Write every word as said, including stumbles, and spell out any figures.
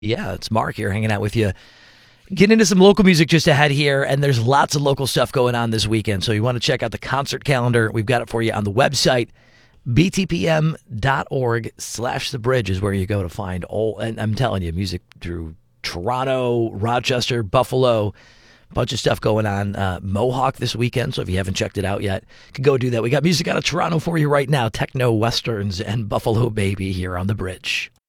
Yeah, it's Mark here hanging out with you. Getting into some local music just ahead here, and there's lots of local stuff going on this weekend. So you want to check out the concert calendar. We've got it for you on the website. b t p m dot org slash the bridge is where you go to find all, and I'm telling you, music through Toronto, Rochester, Buffalo, bunch of stuff going on. Uh, Mohawk this weekend, so if you haven't checked it out yet, you can go do that. We got music out of Toronto for you right now. Techno Westerns and Buffalo Baby here on the bridge.